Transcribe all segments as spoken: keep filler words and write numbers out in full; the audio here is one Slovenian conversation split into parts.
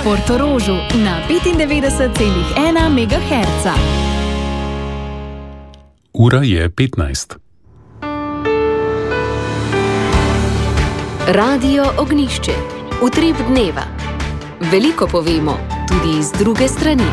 Portorožu na petindevetdeset celih ena megaherca. Ura je petnajst. Radio Ognjišče. Utrip dneva. Veliko povemo, tudi iz druge strani.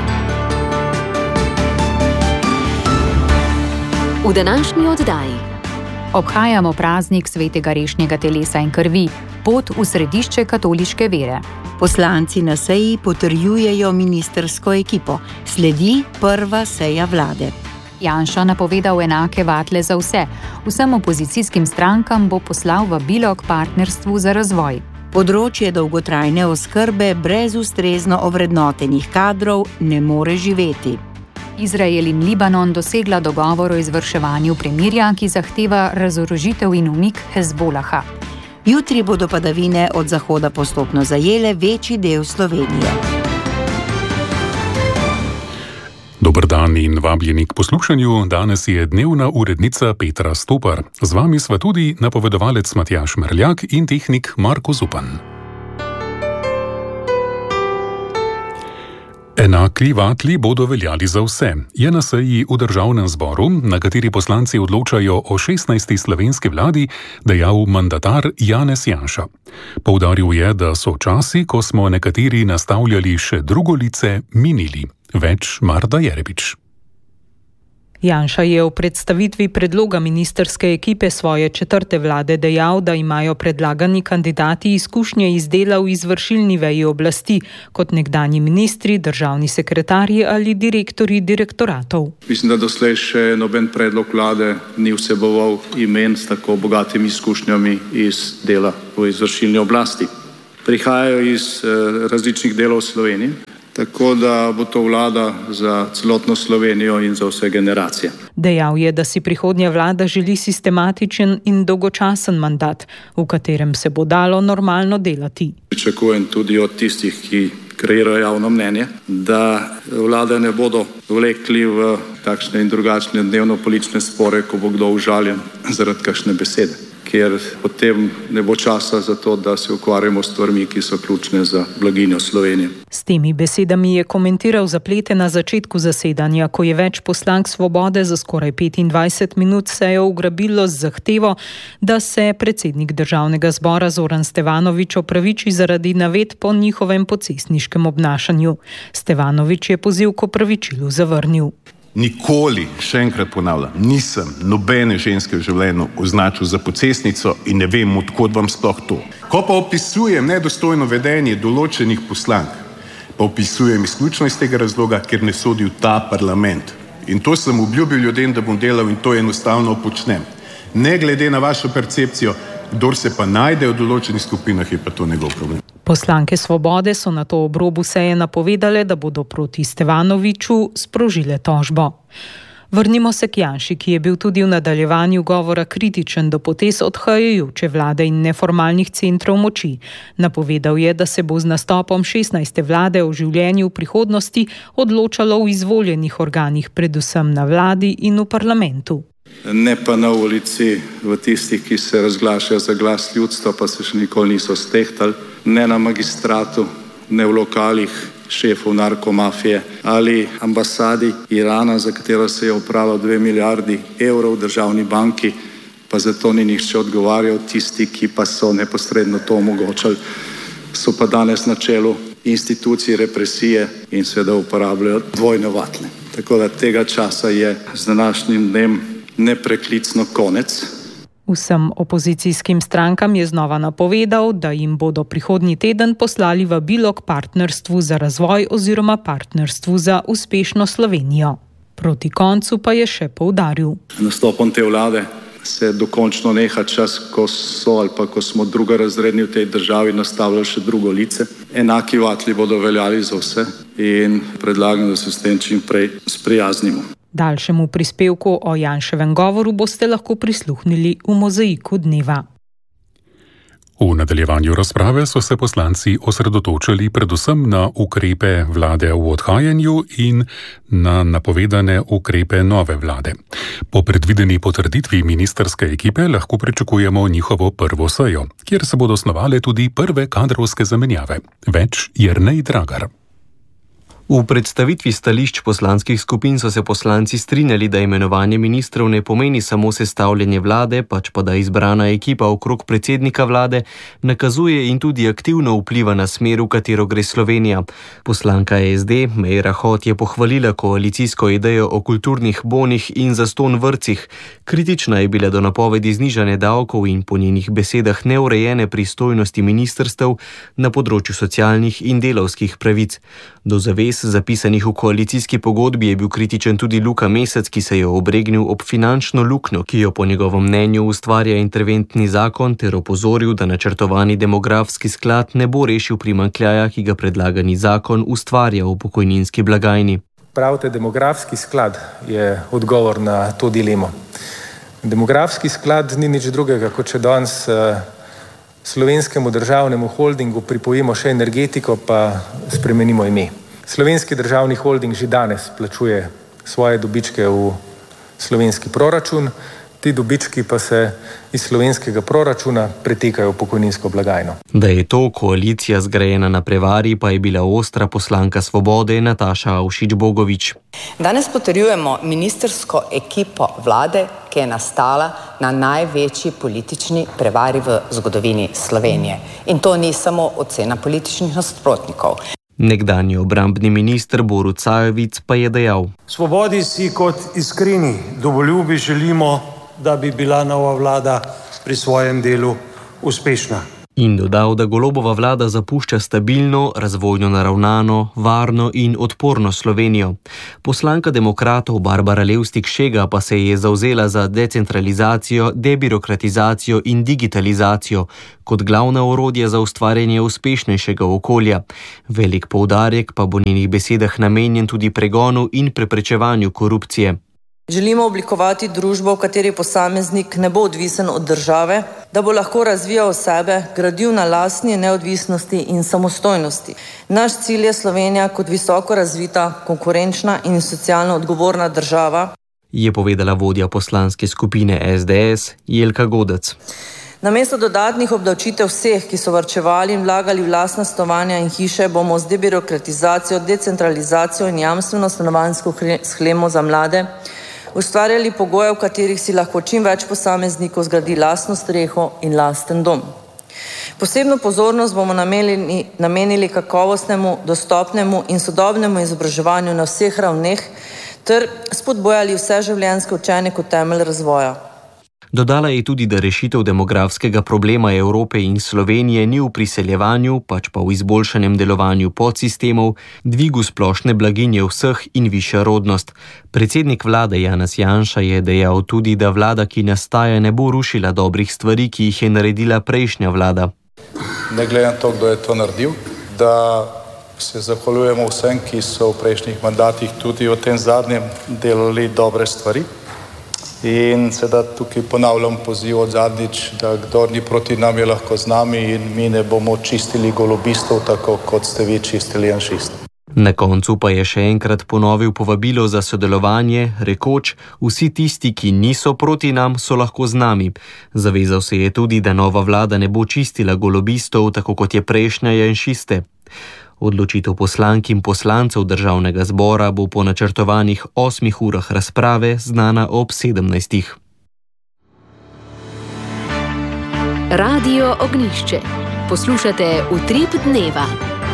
V današnji oddaji obhajamo praznik svetega rešnjega telesa in krvi, pot v središče katoliške vere. Poslanci na seji potrjujejo ministrsko ekipo. Sledi prva seja vlade. Janša napovedal enake vatle za vse. Vsem opozicijskim strankam bo poslal vabilo k partnerstvu za razvoj. Področje dolgotrajne oskrbe brez ustrezno ovrednotenih kadrov ne more živeti. Izrael in Libanon dosegla dogovor o izvrševanju premirja, ki zahteva razorožitev in umik Hezbolaha. Jutri bodo padavine od zahoda postopno zajele večji del Slovenije. Dober dan in vabljeni k poslušanju. Danes je dnevna urednica Petra Stopar. Z vami sva tudi napovedovalec Matjaž Merljak in tehnik Marko Zupan. Enaki vatli bodo veljali za vse. Je na seji v državnem zboru, na kateri poslanci odločajo o šestnajsti slovenski vladi, dejal mandatar Janez Janša. Poudaril je, da so časi, ko smo nekateri nastavljali še drugo lice, minili. Več Marta Jerebič. Janša je v predstavitvi predloga ministrske ekipe svoje četrte vlade dejal, da imajo predlagani kandidati izkušnje iz dela v izvršilni veji oblasti, kot nekdanji ministri, državni sekretarji ali direktorji direktoratov. Mislim, da doslej še noben predlog vlade ni vseboval imen s tako bogatimi izkušnjami iz dela v izvršilni oblasti. Prihajajo iz eh, različnih delov Slovenije. Tako da bo to vlada za celotno Slovenijo in za vse generacije. Dejal je, da si prihodnja vlada želi sistematičen in dolgočasen mandat, v katerem se bo dalo normalno delati. Pričakujem tudi od tistih, ki kreirajo javno mnenje, da vlade ne bodo vlekli v takšne in drugačne dnevno-politične spore, ko bo kdo užaljen zaradi kakšne besede, ker potem ne bo časa za to, da se ukvarjamo s stvarmi, ki so ključne za blaginjo Slovenije. S temi besedami je komentiral zaplete na začetku zasedanja, ko je več poslank Svobode za skoraj petindvajset minut sejo ugrabilo z zahtevo, da se predsednik državnega zbora Zoran Stevanović opraviči zaradi navedb po njihovem pocestniškem obnašanju. Stevanović je poziv k opravičilu zavrnil. Nikoli, še enkrat ponavljam, nisem nobene ženske v življenju označil za pocestnico in ne vem, odkot vam sploh to. Ko pa opisujem nedostojno vedenje določenih poslank, pa opisujem izključno iz tega razloga, ker ne sodi v ta parlament. In to sem obljubil ljudem, da bom delal in to enostavno počnem. Ne glede na vašo percepcijo, kdor se pa najde v določenih skupinah, je pa to njegov problem. Poslanke Svobode so na to ob robu seje napovedale, da bodo proti Stevanoviću sprožile tožbo. Vrnimo se k Janši, ki je bil tudi v nadaljevanju govora kritičen do potez odhajajoče vlade in neformalnih centrov moči. Napovedal je, da se bo z nastopom šestnajste vlade o življenju v prihodnosti odločalo v izvoljenih organih, predvsem na vladi in v parlamentu. Ne pa na ulici v tistih, ki se razglašajo za glas ljudstva, pa se še nikoli niso stehtali, ne na magistratu, ne v lokalih šefov narkomafije ali ambasadi Irana, za katero se je opralo dve milijardi evrov v državni banki, pa zato ni nihče odgovarjal. Tisti, ki pa so neposredno to omogočali, so pa danes na čelu institucij represije in seveda uporabljajo dvojne vatle. Tako da tega časa je z današnjim dnem nepreklicno konec. Vsem opozicijskim strankam je znova napovedal, da jim bodo prihodnji teden poslali vabilo k partnerstvu za razvoj oziroma partnerstvu za uspešno Slovenijo. Proti koncu pa je še poudaril. Nastopom te vlade se dokončno neha čas, ko so ali pa ko smo drugorazredni v tej državi nastavljali še drugo lice. Enaki vatli bodo veljali za vse in predlagam, da se s tem čim prej sprijaznimo. Daljšemu prispevku o Janševem govoru boste lahko prisluhnili v mozaiku dneva. V nadaljevanju razprave so se poslanci osredotočili predvsem na ukrepe vlade v odhajanju in na napovedane ukrepe nove vlade. Po predvideni potrditvi ministrske ekipe lahko pričakujemo njihovo prvo sejo, kjer se bodo snovale tudi prve kadrovske zamenjave. Več Jernej Dragar. V predstavitvi stališč poslanskih skupin so se poslanci strinjali, da imenovanje ministrov ne pomeni samo sestavljanje vlade, pač pa da izbrana ekipa okrog predsednika vlade nakazuje in tudi aktivno vpliva na smer, v katero gre Slovenija. Poslanka es de Meira Hot je pohvalila koalicijsko idejo o kulturnih bonih in zastonj vrtcih. Kritična je bila do napovedi znižanja davkov in po njenih besedah neurejene pristojnosti ministrstev na področju socialnih in delavskih pravic. Do zavez zapisanih v koalicijski pogodbi je bil kritičen tudi Luka Mesec, ki se je obregnil ob finančno luknjo, ki jo po njegovem mnenju ustvarja interventni zakon, ter opozoril, da načrtovani demografski sklad ne bo rešil primanjkljaja, ki ga predlagani zakon ustvarja v pokojninski blagajni. Pravite, demografski sklad je odgovor na to dilemo. Demografski sklad ni nič drugega, kot če danes slovenskemu državnemu holdingu pripojimo še energetiko, pa spremenimo ime. Slovenski državni holding že danes plačuje svoje dobičke v slovenski proračun, ti dobički pa se iz slovenskega proračuna pretekajo v pokojninsko blagajno. Da je to koalicija zgrajena na prevari, pa je bila ostra poslanka Svobode Nataša Avšič-Bogovič. Danes potrjujemo ministrsko ekipo vlade, ki je nastala na največji politični prevari v zgodovini Slovenije. In to ni samo ocena političnih nasprotnikov. Nekdanji obrambni minister Borut Sajovic pa je dejal: Svobodi si kot iskreni dovoljubi želimo, da bi bila nova vlada pri svojem delu uspešna. In dodal, da Golobova vlada zapušča stabilno, razvojno naravnano, varno in odporno Slovenijo. Poslanka demokratov Barbara Levstik Šega pa se je zavzela za decentralizacijo, debirokratizacijo in digitalizacijo kot glavna orodja za ustvarjanje uspešnejšega okolja. Velik poudarek pa bo njenih besedah namenjen tudi pregonu in preprečevanju korupcije. Želimo oblikovati družbo, v kateri posameznik ne bo odvisen od države, da bo lahko razvijal sebe, gradil na lastni neodvisnosti in samostojnosti. Naš cilj je Slovenija kot visoko razvita, konkurenčna in socialno odgovorna država, je povedala vodja poslanske skupine es de es Jelka Godec. Namesto dodatnih obdavčitev vseh, ki so varčevali in vlagali v lastna stanovanja in hiše, bomo z debirokratizacijo, decentralizacijo in jamstveno stanovanjsko shemo za mlade ustvarjali pogoje, v katerih si lahko čim več posameznikov zgradi lastno streho in lasten dom. Posebno pozornost bomo namenili, namenili kakovostnemu, dostopnemu in sodobnemu izobraževanju na vseh ravneh ter spodbojali vseživljenjsko učenje kot temelj razvoja. Dodala je tudi, da rešitev demografskega problema Evrope in Slovenije ni v priseljevanju, pač pa v izboljšanem delovanju podsistemov, dvigu splošne blaginje vseh in višja rodnost. Predsednik vlade Janez Janša je dejal tudi, da vlada, ki nastaja, ne bo rušila dobrih stvari, ki jih je naredila prejšnja vlada. Ne glede na to, kdo je to naredil, da se zahvaljujemo vsem, ki so v prejšnjih mandatih tudi v tem zadnjem delali dobre stvari. In seveda tukaj ponavljam poziv od zadnjič, da kdor ni proti nam, je lahko z nami in mi ne bomo čistili golobistov, tako kot ste vi čistili janšistov. Na koncu pa je še enkrat ponovil povabilo za sodelovanje, rekoč: vsi tisti, ki niso proti nam, so lahko z nami. Zavezal se je tudi, da nova vlada ne bo čistila golobistov, tako kot je prejšnja janšiste. Odločitev poslank in poslancev državnega zbora bo po načrtovanih osmih urah razprave znana ob sedemnajstih. Radio Ognjišče. Poslušate Utrip dneva.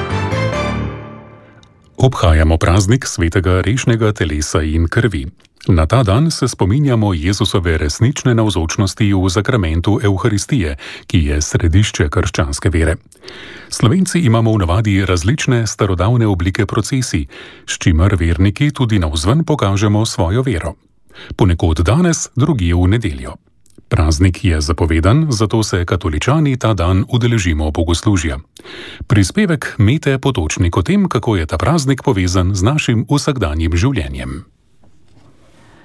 Obhajamo praznik svetega rešnega telesa in krvi. Na ta dan se spominjamo Jezusove resnične navzočnosti v zakramentu Evharistije, ki je središče krščanske vere. Slovenci imamo v navadi različne starodavne oblike procesij, s čimer verniki tudi navzven pokažemo svojo vero. Ponekod danes, drugje v nedeljo. Praznik je zapovedan, zato se katoličani ta dan udeležimo bogoslužja. Prispevek Mete Potočnik o tem, kako je ta praznik povezan z našim vsakdanjim življenjem.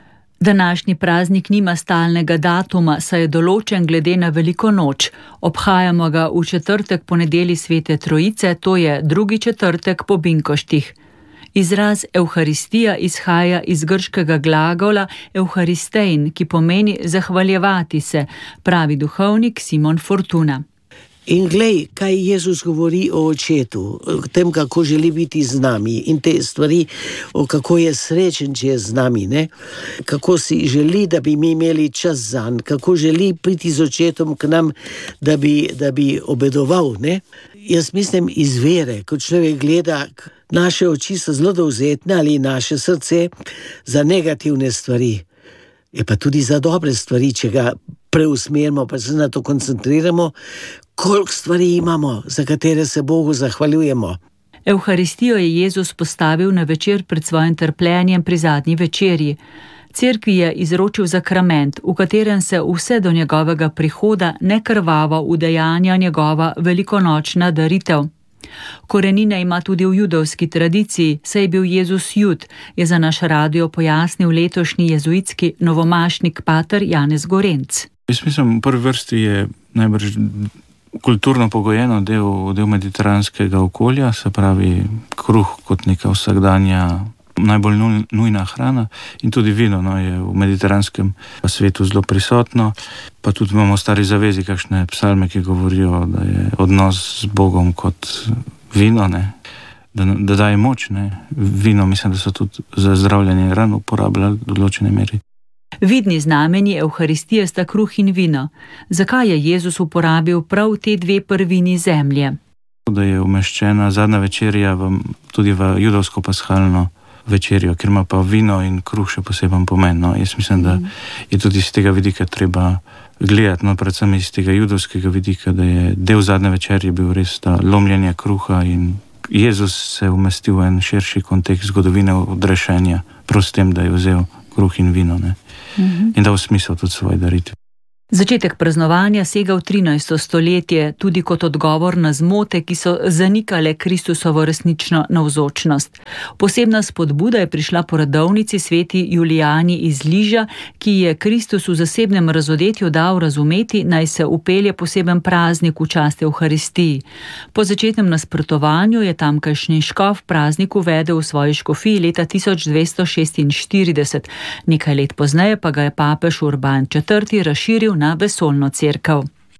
Današnji praznik nima stalnega datuma, saj je določen glede na veliko noč. Obhajamo ga v četrtek po nedeli Svete Trojice, to je drugi četrtek po Binkoštih. Izraz Evharistija izhaja iz grškega glagola Evharistein, ki pomeni zahvaljevati se, pravi duhovnik Simon Fortuna. In glej, kaj Jezus govori o očetu, o tem, kako želi biti z nami in te stvari, o kako je srečen, če je z nami, ne? Kako si želi, da bi mi imeli čas zanj, kako želi priti z očetom k nam, da bi, da bi obedoval, ne? Jaz mislim iz vere, ko človek gleda, naše oči so zelo dovzetne ali naše srce za negativne stvari, je pa tudi za dobre stvari, če ga preusmerimo, pa se na to koncentriramo, koliko stvari imamo, za katere se Bogu zahvaljujemo. Evharistijo je Jezus postavil na večer pred svojim trpljenjem pri zadnji večerji. Cerkvi je izročil zakrament, v katerem se vse do njegovega prihoda nekrvavo udejanja njegova velikonočna daritev. Korenine ima tudi v judovski tradiciji, saj je bil Jezus Jud, je za naš radio pojasnil letošnji jezuitski novomašnik pater Janez Gorenc. Jaz mislim, v prvi vrsti je najbrž kulturno pogojeno del, del mediteranskega okolja, se pravi kruh kot neka vsakdanja najbolj nujna hrana in tudi vino no, je v mediteranskem svetu zelo prisotno. Pa tudi imamo v Stari zavezi kakšne psalme, ki govorijo, da je odnos z Bogom kot vino, ne, da, da daje moč. Ne. Vino mislim, da so tudi za zdravljenje ran uporabljali v določene meri. Vidni znamenji Evharistije sta kruh in vino. Zakaj je Jezus uporabil prav te dve prvini zemlje? Da je umeščena zadnja večerja v, tudi v judovsko pashalno večerjo, ker ima pa vino in kruh še poseben pomen. No. Jaz mislim, da je tudi iz tega vidika treba gledati, no, predvsem iz tega judovskega vidika, da je del zadnje večerje bil res ta lomljenje kruha in Jezus se umestil v en širši kontekst zgodovine odrešenja, prav s tem, da je vzel kruh in vino, ne. In dal smisel tudi svoje daritve. Začetek praznovanja sega v trinajsto stoletje, tudi kot odgovor na zmote, ki so zanikale Kristusovo resnično navzočnost. Posebna spodbuda je prišla po radovnici sveti Julijani iz Liža, ki je Kristus v zasebnem razodetju dal razumeti, naj se upelje poseben praznik v čast Evharistiji. Po začetnem nasprotovanju je tamkajšnji škof praznik uvedel v svoji škofiji leta tisoč dvesto šestinštirideset. Nekaj let pozneje pa ga je papež Urban četrti razširil na vesoljno cerkev.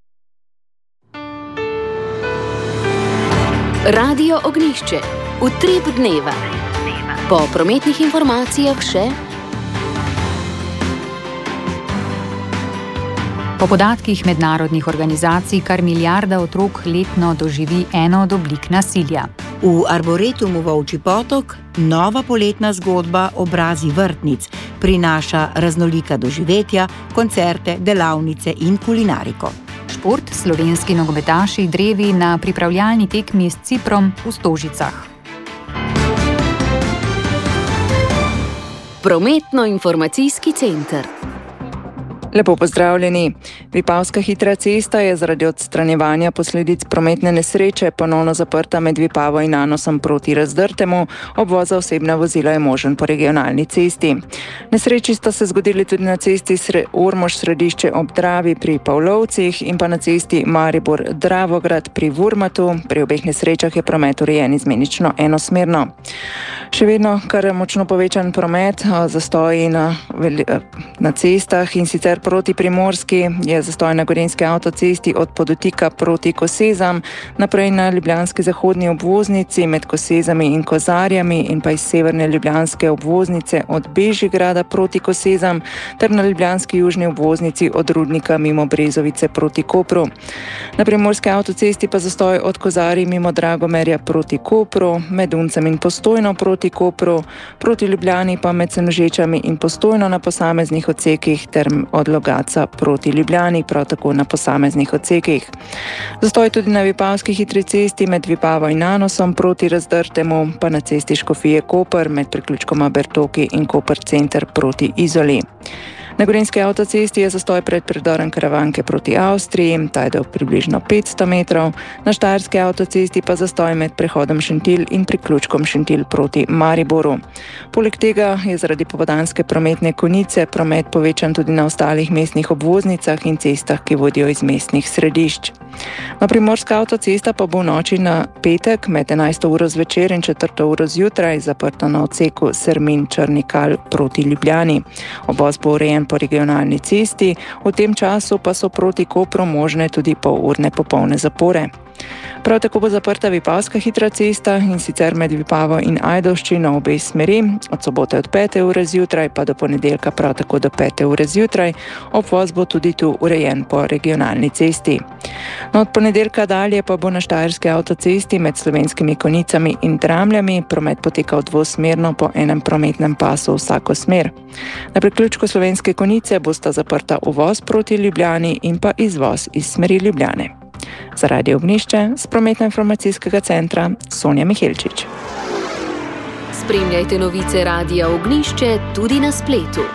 Radio Ognjišče. Utrip dneva. Po prometnih informacijah še... Po podatkih mednarodnih organizacij kar milijarda otrok letno doživi eno od oblik nasilja. V Arboretumu Volčji potok nova poletna zgodba Obrazi vrtnic prinaša raznolika doživetja, koncerte, delavnice in kulinariko. Šport, slovenski nogometaši drevi na pripravljalni tekmi s Ciprom v Stožicah. Prometno-informacijski center. Lepo pozdravljeni. Vipavska hitra cesta je zaradi odstranjevanja posledic prometne nesreče ponovno zaprta med Vipavo in Anosom proti Razdrtemu. Obvoz za osebna vozila je možen po regionalni cesti. Nesreči sta se zgodili tudi na cesti Ormož središče ob Dravi pri Pavlovcih in pa na cesti Maribor-Dravograd pri Vurmatu. Pri obeh nesrečah je promet urejen izmenično enosmerno. Še vedno kar močno povečan promet, zastoji na, na cestah in sicer proti Primorski je zastoj na Gorenjski avtocesti od Podotika proti Kosezam, naprej na ljubljanski zahodni obvoznici med Kosezami in Kozarjami in pa iz severne ljubljanske obvoznice od Bežigrada proti Kosezam ter na ljubljanski južni obvoznici od Rudnika mimo Brezovice proti Kopru. Na Primorski avtocesti pa zastoj od Kozarij mimo Dragomerja proti Kopru, med Uncem in Postojno proti Kopru, proti Ljubljani pa med Senožečami in Postojno na posameznih odsekih ter od Logatca proti Ljubljani, prav tako na posameznih odsekih. Zastoj tudi na Vipavski hitri cesti med Vipavo in Anosom proti Razdrtemu, pa na cesti Škofije Koper med priključkoma Bertoki in Koper center proti Izoli. Na Gorenjski avtocesti je zastoj pred predorom Karavanke proti Avstriji, ta je dolg približno petsto metrov, na Štajerski avtocesti pa zastoj med prehodom Šentilj in priključkom Šentilj proti Mariboru. Poleg tega je zaradi popoldanske prometne konice promet povečan tudi na ostalih mestnih obvoznicah in cestah, ki vodijo iz mestnih središč. Na Primorska avtocesta pa bo v noči na petek med enajsto uro zvečer in četrto uro zjutraj zaprta na odseku Sermin-Črnikal proti Ljubljani. Obvoz bo urejen po regionalni cesti, v tem času pa so proti Kopru možne tudi polurne popolne zapore. Prav tako bo zaprta Vipavska hitra cesta, in sicer med Vipavo in Ajdovščino obe smeri, od sobote od pete ure zjutraj pa do ponedeljka prav tako do pete ure zjutraj. Obvoz bo tudi tu urejen po regionalni cesti. No, od ponedeljka dalje pa bo na Štajerski avtocesti med Slovenskimi Konjicami in Dramljami promet potekal dvosmerno po enem prometnem pasu vsako smer. Na priključku Slovenske Konjice bosta zaprta uvoz proti Ljubljani in pa izvoz iz smeri Ljubljane. Za Radio Ognjišče z prometno-informacijskega centra Sonja Mihelčič. Spremljajte novice Radia Ognjišče tudi na spletu.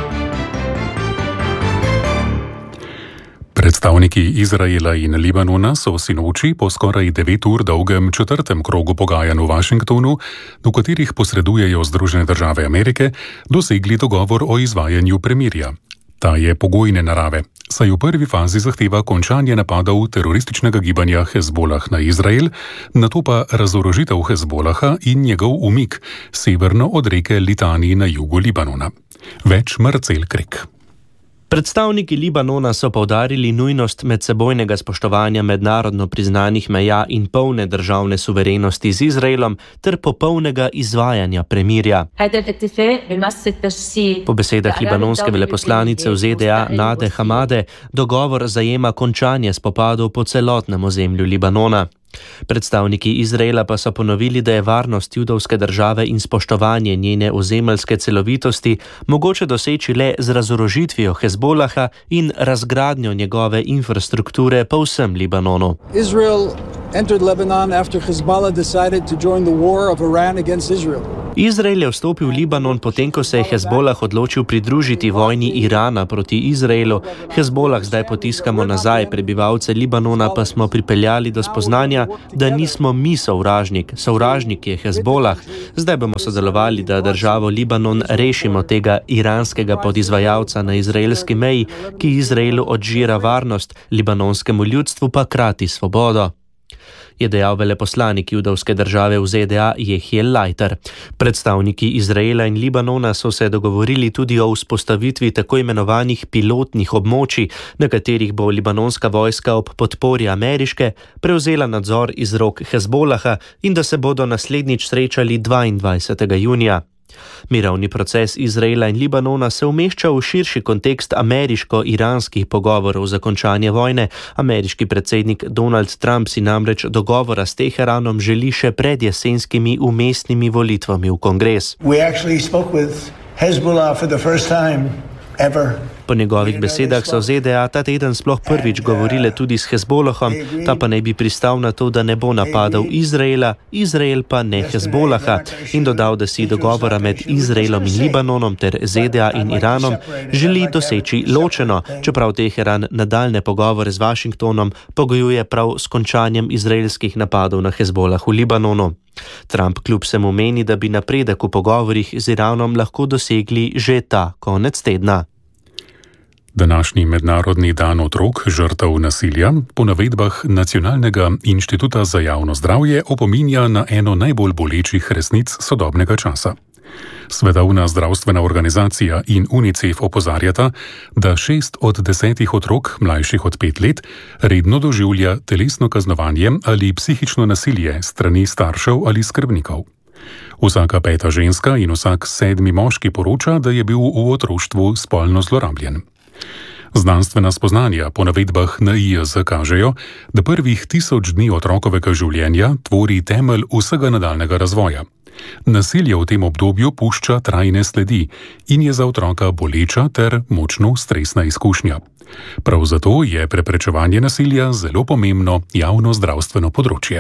Predstavniki Izraela in Libanona so sinoči po skoraj devet ur dolgem četrtem krogu pogajanj v Washingtonu, v katerih posredujejo Združene države Amerike, dosegli dogovor o izvajanju premirja. Ta je pogojne narave, saj v prvi fazi zahteva končanje napadov terorističnega gibanja Hezbolah na Izrael, nato pa razorožitev Hezbolaha in njegov umik severno od reke Litani na jugu Libanona. Več Marcel Krek. Predstavniki Libanona so poudarili nujnost medsebojnega spoštovanja mednarodno priznanih meja in polne državne suverenosti z Izraelom ter popolnega izvajanja premirja. Po besedah libanonske veleposlanice v Z D A Nade Hamade, dogovor zajema končanje spopadov po celotnem ozemlju Libanona. Predstavniki Izraela pa so ponovili, da je varnost judovske države in spoštovanje njene ozemeljske celovitosti mogoče doseči le z razorožitvijo Hezbolaha in razgradnjo njegove infrastrukture po vsem Libanonu. Israel entered Lebanon after Hezbollah decided to join the war of Iran against Israel. Izrael je vstopil v Libanon, potem ko se je Hezbolah odločil pridružiti vojni Irana proti Izraelu. Hezbolah zdaj potiskamo nazaj, prebivalce Libanona pa smo pripeljali do spoznanja, da nismo mi sovražnik, sovražnik je Hezbolah. Zdaj bomo sodelovali, da državo Libanon rešimo tega iranskega podizvajalca na izraelski meji, ki Izraelu odžira varnost, libanonskemu ljudstvu pa krati svobodo, je dejal veleposlanik judovske države v Z D A Jehiel Leiter. Predstavniki Izraela in Libanona so se dogovorili tudi o vzpostavitvi tako imenovanih pilotnih območij, na katerih bo libanonska vojska ob podpori ameriške prevzela nadzor iz rok Hezbolaha in da se bodo naslednjič srečali dvaindvajsetega junija. Mirovni proces Izraela in Libanona se umešča v širši kontekst ameriško-iranskih pogovorov za končanje vojne. Ameriški predsednik Donald Trump si namreč dogovora s Teheranom želi še pred jesenskimi umestnimi volitvami v kongres. We actually spoke with Hezbollah for the first time ever. Po njegovih besedah so Z D A ta teden sploh prvič govorile tudi s Hezbolahom, ta pa naj bi pristal na to, da ne bo napadal Izraela, Izrael pa ne Hezbolaha, in dodal, da si dogovora med Izraelom in Libanonom ter Z D A in Iranom želi doseči ločeno, čeprav Teheran nadaljne pogovore z Washingtonom pogojuje prav s končanjem izraelskih napadov na Hezbolah v Libanonu. Trump kljub vsemu meni, da bi napredek v pogovorih z Iranom lahko dosegli že ta konec tedna. Današnji mednarodni dan otrok žrtev nasilja po navedbah Nacionalnega inštituta za javno zdravje opominja na eno najbolj bolečih resnic sodobnega časa. Svetovna zdravstvena organizacija in UNICEF opozarjata, da šest od desetih otrok mlajših od pet let redno doživlja telesno kaznovanje ali psihično nasilje strani staršev ali skrbnikov. Vsaka peta ženska in vsak sedmi moški poroča, da je bil v otroštvu spolno zlorabljen. Znanstvena spoznanja po navedbah N I J Z kažejo, da prvih tisoč dni otrokovega življenja tvori temelj vsega nadaljnega razvoja. Nasilje v tem obdobju pušča trajne sledi in je za otroka boleča ter močno stresna izkušnja. Prav zato je preprečevanje nasilja zelo pomembno javno zdravstveno področje.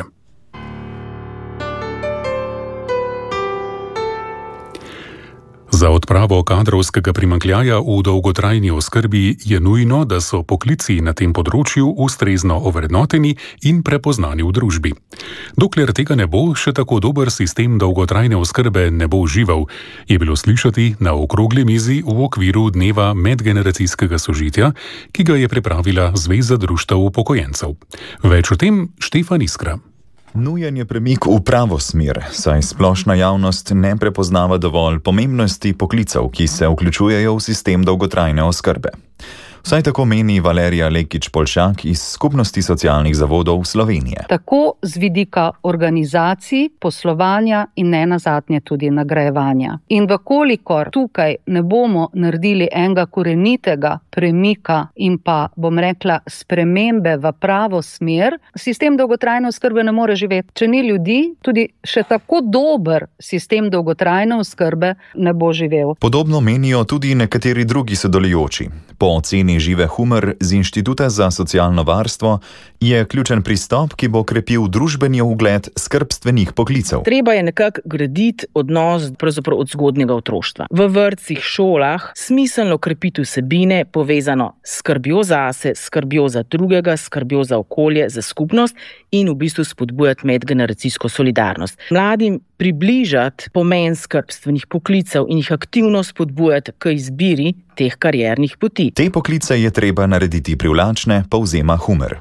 Za odpravo kadrovskega primanjkljaja v dolgotrajni oskrbi je nujno, da so poklici na tem področju ustrezno ovrednoteni in prepoznani v družbi. Dokler tega ne bo, še tako dober sistem dolgotrajne oskrbe ne bo užival, je bilo slišati na okrogli mizi v okviru dneva medgeneracijskega sožitja, ki ga je pripravila Zveza društev upokojencev. Več o tem Štefan Iskra. Nujen je premik v pravo smer, saj splošna javnost ne prepoznava dovolj pomembnosti poklicev, ki se vključujejo v sistem dolgotrajne oskrbe. Vsaj tako meni Valerija Lekić-Polšak iz Skupnosti socialnih zavodov Slovenije. Tako z vidika organizacij, poslovanja in ne nazadnje tudi nagrajevanja. In vkolikor tukaj ne bomo naredili enega korenitega premika in pa, bom rekla, spremembe v pravo smer, sistem dolgotrajne oskrbe ne more živeti. Če ni ljudi, tudi še tako dober sistem dolgotrajne oskrbe ne bo živel. Podobno menijo tudi nekateri drugi sodelujoči. Po oceni Žive Humr z Inštituta za socialno varstvo je ključen pristop, ki bo krepil družbeni ugled skrbstvenih poklicev. Treba je nekako graditi odnos pravzaprav od zgodnjega otroštva. V vrtcih, šolah smiselno krepiti vsebine povezano s skrbjo zase, skrbjo za drugega, skrbjo za okolje, za skupnost in v bistvu spodbujati medgeneracijsko solidarnost. Mladim približati pomen skrbstvenih poklicev in jih aktivno spodbujati k izbiri teh kariernih poti. Te poklice je treba narediti privlačne, povzema Humr.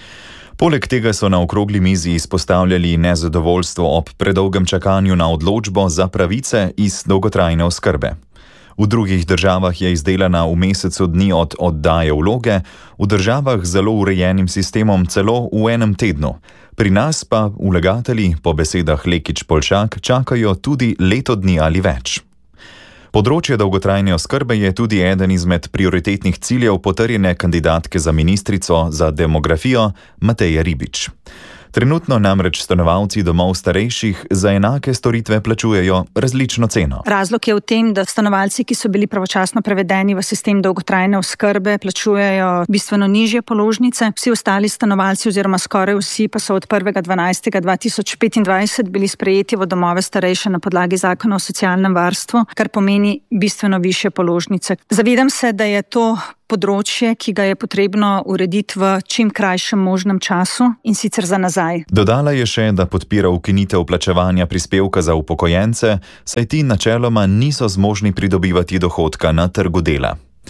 Poleg tega so na okrogli mizi izpostavljali nezadovoljstvo ob predolgem čakanju na odločbo za pravice iz dolgotrajne oskrbe. V drugih državah je izdelana v mesecu dni od oddaje vloge, v državah z zelo urejenim sistemom celo v enem tednu. Pri nas pa vlagatelji, po besedah Lekić-Polšak, čakajo tudi leto dni ali več. Področje dolgotrajne oskrbe je tudi eden izmed prioritetnih ciljev potrjene kandidatke za ministrico za demografijo Mateje Ribič. Trenutno namreč stanovalci domov starejših za enake storitve plačujejo različno ceno. Razlog je v tem, da stanovalci, ki so bili pravočasno prevedeni v sistem dolgotrajne oskrbe, plačujejo bistveno nižje položnice. Vsi ostali stanovalci oziroma skoraj vsi pa so od prvega dvanajstega dva tisoč petindvajset bili sprejeti v domove starejše na podlagi zakona o socialnem varstvu, kar pomeni bistveno višje položnice. Zavedam se, da je to področje, ki ga je potrebno urediti v čim krajšem možnem času in sicer za nazaj. Dodala je še, da podpira ukinitev plačevanja prispevka za upokojence, saj ti načeloma niso zmožni pridobivati dohodka na trgu dela.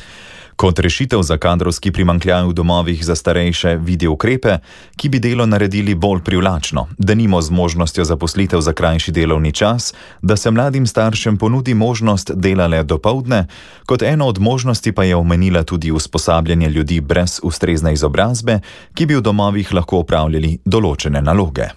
Kot rešitev za kadrovski primanjkljaj v domovih za starejše vidi ukrepe, ki bi delo naredili bolj privlačno, denimo z možnostjo zaposlitev za krajši delovni čas, da se mladim staršem ponudi možnost dela le dopoldne, kot eno od možnosti pa je omenila tudi usposabljanje ljudi brez ustrezne izobrazbe, ki bi v domovih lahko opravljali določene naloge.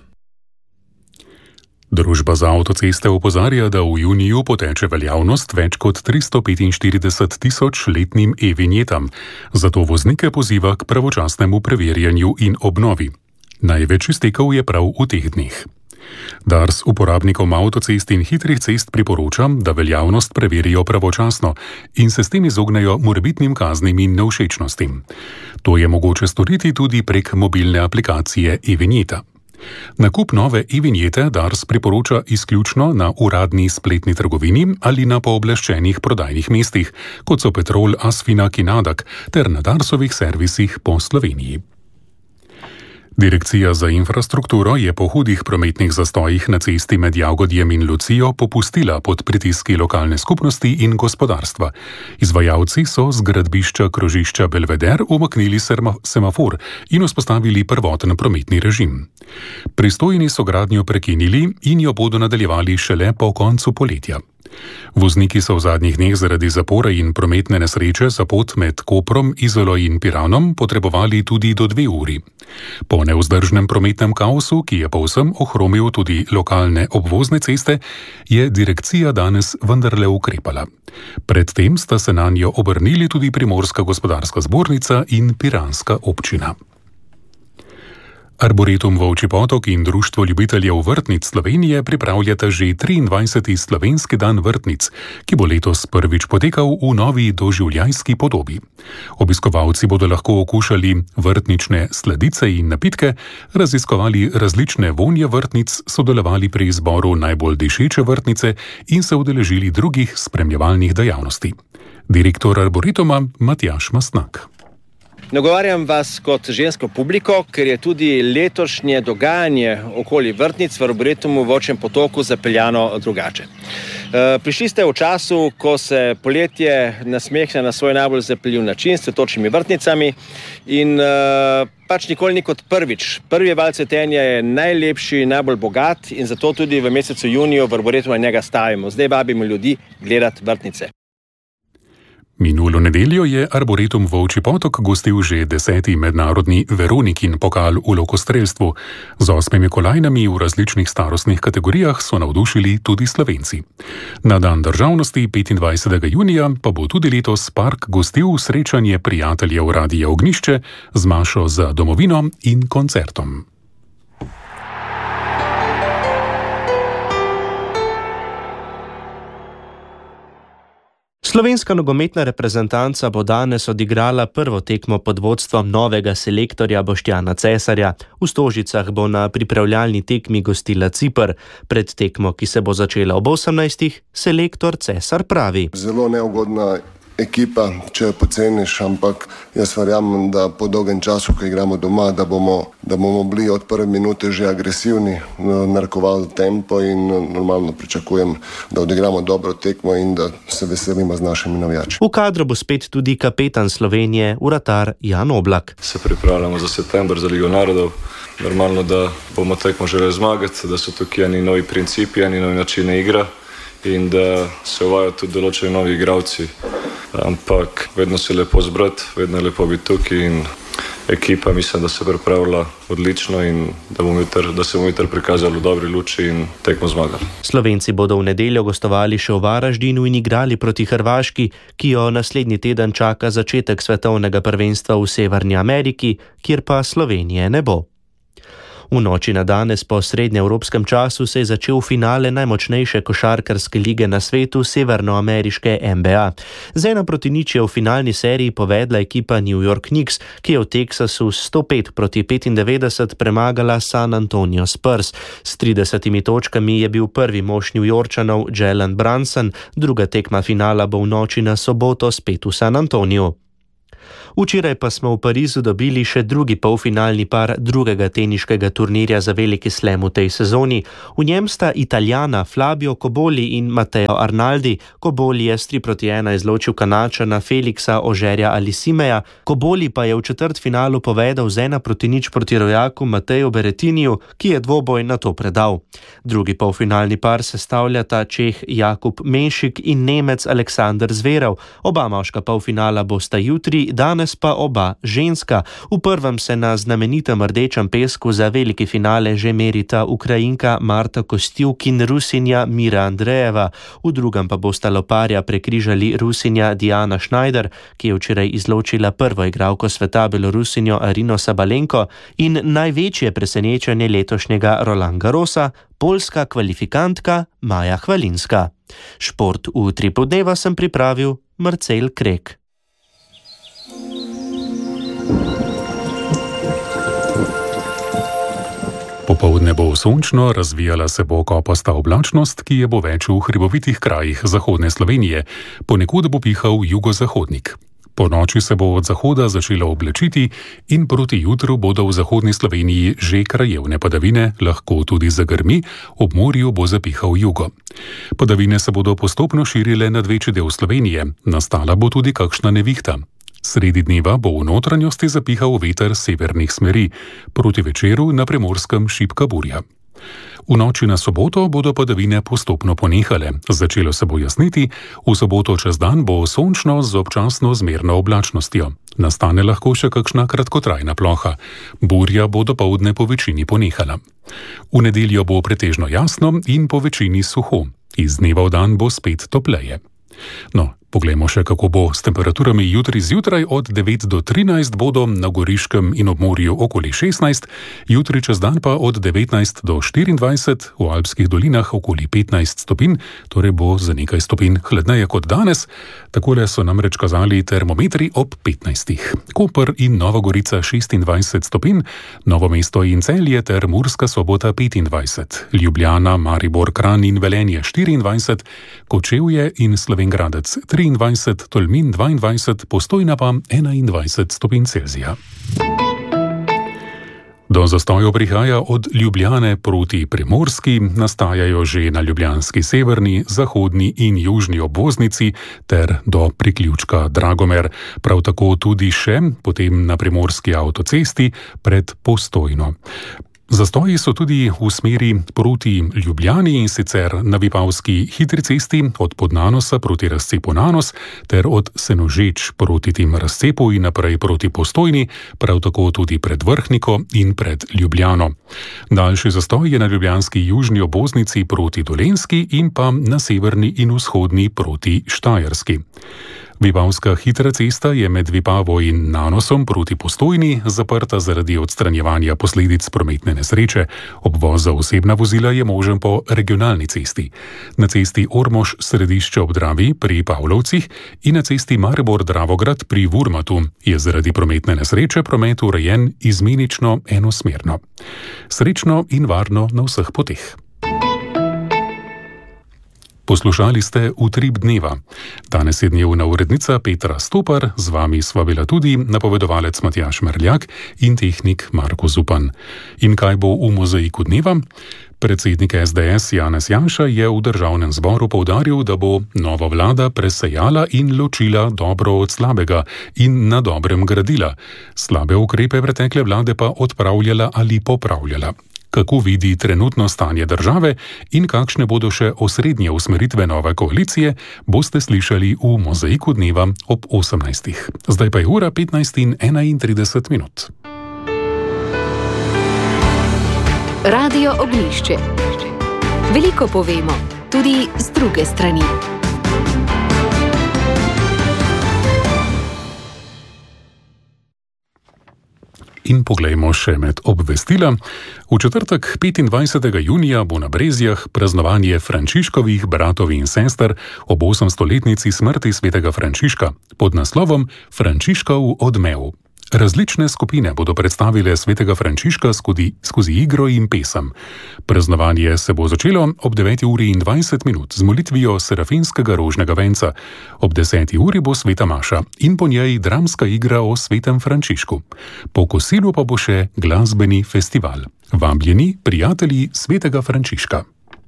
Družba za avtoceste opozarja, da v juniju poteče veljavnost več kot tristo petinštirideset tisoč letnim e-vinjetam, zato voznike poziva k pravočasnemu preverjanju in obnovi. Največ iztekov je prav v teh dneh. Dars uporabnikom avtocest in hitrih cest priporoča, da veljavnost preverijo pravočasno in se s tem izognejo morebitnim kaznim in nevšečnostim. To je mogoče storiti tudi prek mobilne aplikacije e-vinjeta. Nakup nove e-vinjete Dars priporoča izključno na uradni spletni trgovini ali na pooblaščenih prodajnih mestih, kot so Petrol, Asfinag in Nadak, ter na Darsovih servisih po Sloveniji. Direkcija za infrastrukturo je po hudih prometnih zastojih na cesti med Jagodjem in Lucijo popustila pod pritiski lokalne skupnosti in gospodarstva. Izvajalci so z gradbišča krožišča Belveder umaknili semafor in vzpostavili prvoten prometni režim. Pristojni so gradnjo prekinili in jo bodo nadaljevali šele po koncu poletja. Vozniki so v zadnjih dneh zaradi zapore in prometne nesreče za pot med Koprom, Izolo in Piranom potrebovali tudi do dve uri. Po nevzdržnem prometnem kaosu, ki je povsem ohromil tudi lokalne obvozne ceste, je direkcija danes vendarle ukrepala. Predtem sta se nanjo obrnili tudi Primorska gospodarska zbornica in Piranska občina. Arboretum Volčji Potok in Društvo ljubiteljev vrtnic Slovenije pripravljata že triindvajseti slovenski dan vrtnic, ki bo letos prvič potekal v novi doživljajski podobi. Obiskovalci bodo lahko okušali vrtnične sladice in napitke, raziskovali različne vonje vrtnic, sodelovali pri izboru najbolj dišeče vrtnice in se udeležili drugih spremljevalnih dejavnosti. Direktor Arboretuma Matjaž Mastnak. Nagovarjam vas kot žensko publiko, ker je tudi letošnje dogajanje okoli vrtnic v Arboretumu Volčjem Potoku zapeljano drugače. Prišli ste v času, ko se poletje nasmehne na svoj najbolj zapeljiv način s cvetočimi vrtnicami in pač nikoli ni kot prvič. Prvi val cvetenja je najlepši, najbolj bogat in zato tudi v mesecu juniju v Arboretumu na njega stavimo. Zdaj vabimo ljudi gledati vrtnice. Minulo nedeljo je Arboretum Volčji Potok gostil že deseti mednarodni Veronikin pokal v lokostrelstvu. Z osmimi kolajnami v različnih starostnih kategorijah so navdušili tudi Slovenci. Na dan državnosti petindvajsetega junija pa bo tudi letos park gostil srečanje prijateljev Radia Ognjišče z mašo za domovino in koncertom. Slovenska nogometna reprezentanca bo danes odigrala prvo tekmo pod vodstvom novega selektorja Boštjana Cesarja. V Stožicah bo na pripravljalni tekmi gostila Ciper. Pred tekmo, ki se bo začela ob osemnajstih, selektor Cesar pravi: Zelo neugodna ekipa, če jo poceniš, ampak jaz verjamem, da po dolgem času, ko igramo doma, da bomo, da bomo bili od prve minute že agresivni, narekovali tempo in normalno pričakujem, da odigramo dobro tekmo in da se veselimo z našimi navijači. V kadru bo spet tudi kapetan Slovenije, vratar Jan Oblak. Se pripravljamo za september, za Ligo narodov. Normalno, da bomo tekmo želeli zmagati, da so tukaj eni novi principi, eni novi načine igra in da se uvajajo tudi določeni novi igralci. Ampak vedno se lepo zbrati, vedno je lepo biti tukaj in ekipa mislim, da se pripravlja odlično in da, bomo jutr, da se bomo jutr prikazali v dobri luči in tekmo zmagali. Slovenci bodo v nedeljo gostovali še v Varaždinu in igrali proti Hrvaški, ki jo naslednji teden čaka začetek svetovnega prvenstva v Severni Ameriki, kjer pa Slovenije ne bo. V noči na danes po srednjeevropskem času se je začel finale najmočnejše košarkarske lige na svetu, severnoameriške N B A. Z ena proti nič je v finalni seriji povedla ekipa New York Knicks, ki je v Teksasu s sto pet proti petindevetdeset premagala San Antonio Spurs. S tridesetimi točkami je bil prvi mož New Yorkčanov Jalen Brunson, druga tekma finala bo v noči na soboto spet v San Antoniju. Včeraj pa smo v Parizu dobili še drugi polfinalni par drugega teniškega turnirja za veliki slam v tej sezoni. V njem sta Italijana Flavio Cobolli in Matteo Arnaldi. Cobolli je s tri proti ena izločil Kanačana Felixa Ožerja Alisimeja, Cobolli pa je v četrtfinalu povedal z ena proti nič proti rojaku Matteju Berettiniju, ki je dvoboj nato predal. Drugi polfinalni par sestavljata Čeh Jakub Menšik in Nemec Aleksander Zverev. Oba moška polfinala bosta jutri, danes pa oba ženska. V prvem se na znamenitem rdečem pesku za veliki finale že merita Ukrajinka Marta Kostyuk in Rusinja Mira Andrejeva. V drugem pa bosta loparja prekrižali Rusinja Diana Schneider, ki je včeraj izločila prvo igralko sveta Belorusinjo Arino Sabalenko, in največje presenečenje letošnjega Roland Garrosa, poljska kvalifikantka Maja Hvalinska. Šport v Tripu dneva sem pripravil Marcel Krek. Popoldne bo sončno, razvijala se bo kopasta oblačnost, ki je bo več v hribovitih krajih zahodne Slovenije. Ponekod bo pihal jugozahodnik. Po noči se bo od zahoda začelo oblačiti in proti jutru bodo v zahodni Sloveniji že krajevne padavine, lahko tudi zagrmi, ob morju bo zapihal jugo. Padavine se bodo postopno širile nad večji del Slovenije, nastala bo tudi kakšna nevihta. Sredi dneva bo v notranjosti zapihal veter severnih smeri, proti večeru na Primorskem šibka burja. V noči na soboto bodo padavine postopno ponehale, začelo se bo jasniti, v soboto čez dan bo sončno z občasno zmerno oblačnostjo. Nastane lahko še kakšna kratkotrajna ploha. Burja bo dopoldne po večini ponehala. V nedeljo bo pretežno jasno in po večini suho. Iz dneva v dan bo spet topleje. No, Poglejmo še, kako bo s temperaturami jutri zjutraj. Od devet do trinajst bodo na Goriškem in obmorju okoli šestnajst, jutri čez dan pa od devetnajst do štiriindvajset, v Alpskih dolinah okoli petnajst stopinj, torej bo za nekaj stopinj hladneje kot danes. Takole so namreč kazali termometri ob petnajstih. Koper in Nova Gorica šestindvajset stopinj, Novo mesto in Celje ter Murska Sobota petindvajset, Ljubljana, Maribor, Kranj in Velenje štiriindvajset, Kočevje in Slovenj Gradec triindvajset, Tolmin dvaindvajset, Postojna pa enaindvajset stopinj Celzija. Do zastojev prihaja od Ljubljane proti Primorski, nastajajo že na ljubljanski severni, zahodni in južni obvoznici ter do priključka Dragomer. Prav tako tudi še potem na primorski avtocesti pred Postojno. Zastoji so tudi v smeri proti Ljubljani, in sicer na Vipavski hitri cesti od Podnanosa proti razcepu Nanos ter od Senožeč proti tem razcepu in naprej proti Postojni, prav tako tudi pred Vrhniko in pred Ljubljano. Daljši zastoj je na ljubljanski južni obvoznici proti Dolenjski in pa na severni in vzhodni proti Štajerski. Vipavska hitra cesta je med Vipavo in Nanosom proti Postojni zaprta zaradi odstranjevanja posledic prometne nesreče. Obvoz za osebna vozila je možen po regionalni cesti. Na cesti Ormož središče ob Dravi pri Pavlovcih in na cesti Maribor-Dravograd pri Vurmatu je zaradi prometne nesreče promet urejen izmenično enosmerno. Srečno in varno na vseh poteh. Poslušali ste Utrip dneva. Danes je dnevna urednica Petra Stopar, z vami sva bila tudi napovedovalec Matjaž Merljak in tehnik Marko Zupan. In kaj bo v mozaiku dneva? Predsednik es de es Janez Janša je v državnem zboru poudaril, da bo nova vlada presejala in ločila dobro od slabega in na dobrem gradila. Slabe ukrepe pretekle vlade pa odpravljala ali popravljala. Kako vidi trenutno stanje države in kakšne bodo še osrednje usmeritve nove koalicije, boste slišali v mozaiku dneva ob osemnajstih. Zdaj pa je ura petnajst in enaintrideset minut. Radio Ognjišče. Veliko povemo, tudi z druge strani. In poglejmo še med obvestila. V četrtek petindvajsetega junija bo na Brezjah praznovanje Frančiškovih bratov in sester ob osemstoletnici smrti svetega Frančiška pod naslovom Frančiškov odmev. Različne skupine bodo predstavile svetega Frančiška skozi, skozi igro in pesem. Praznovanje se bo začelo ob deveti uri in dvajset minut z molitvijo Serafinskega rožnega venca. Ob deseti uri bo sveta maša in po njej dramska igra o svetem Frančišku. Po kosilu pa bo še glasbeni festival. Vabljeni prijatelji svetega Frančiška.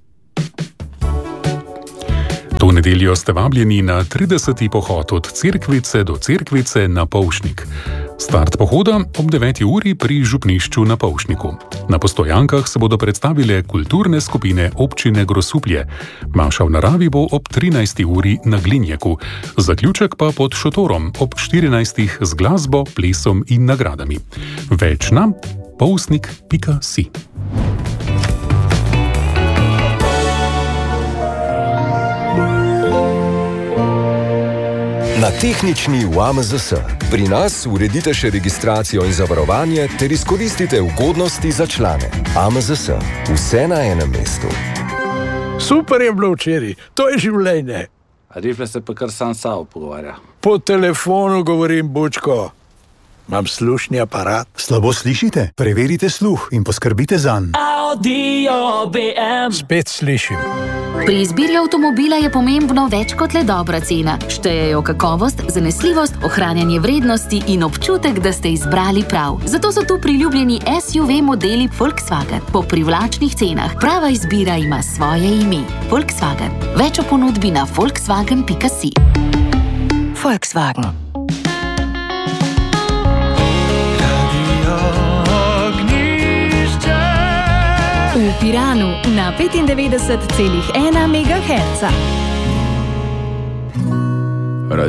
To nedeljo ste vabljeni na trideseti pohod od Cerkvice do Cerkvice na Polšnik. Start pohoda ob deveti uri pri župnišču na Polšniku. Na Postojankah se bodo predstavile kulturne skupine občine Grosuplje. Maša v naravi bo ob trinajsti uri na Glinjeku, zaključek pa pod šotorom ob štirinajstih z glasbo, plesom in nagradami. Več na polsnik pika si. Na tehnični U A M Z S. Pri nas uredite še registracijo in zavarovanje ter izkoristite ugodnosti za člane. A M Z S. Vse na enem mestu. Super je bilo včeraj, to je življenje. A Rifle se pa kar sam sabo pogovarja. Po telefonu govorim, bučko. Imam slušni aparat. Slabo slišite? Preverite sluh in poskrbite zanj. Audio B M. Spet slišim. Pri izbiri avtomobila je pomembno več kot le dobra cena. Štejejo kakovost, zanesljivost, ohranjanje vrednosti in občutek, da ste izbrali prav. Zato so tu priljubljeni S U V modeli Volkswagen po privlačnih cenah. Prava izbira ima svoje ime. Volkswagen. Več o ponudbi na volkswagen pika si. Volkswagen. V Piranu na petindevetdeset celih ena megaherca.